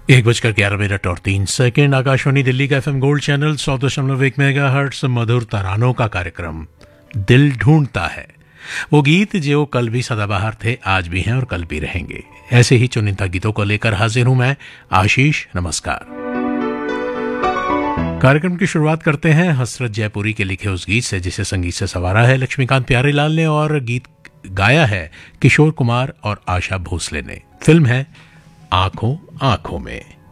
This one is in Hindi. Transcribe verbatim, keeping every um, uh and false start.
एक बजकर ग्यारह मिनट और तीन सेकेंड। आकाशवाणी दिल्ली का एफएम गोल्ड चैनल सौ दशमलव एक मेगा हर्ट्स मधुर तरानों का कार्यक्रम दिल ढूंढता है। वो गीत जो कल भी सदाबहार थे, आज भी हैं और कल भी रहेंगे। ऐसे ही चुनिंदा गीतों को लेकर हाजिर हूं मैं, आशीष। नमस्कार। कार्यक्रम की शुरुआत करते हैं हसरत जयपुरी के लिखे उस गीत से जिसे संगीत से संवारा है लक्ष्मीकांत प्यारेलाल ने और गीत गाया है किशोर कुमार और आशा भोसले ने। फिल्म है आंखों आंखों में।